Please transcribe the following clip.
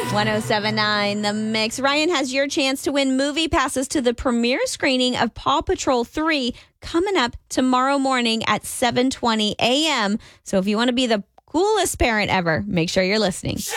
1079 The Mix. Ryan has your chance to win movie passes to the premiere screening of Paw Patrol 3 coming up tomorrow morning at 7:20 a.m. So if you want to be the coolest parent ever, make sure you're listening.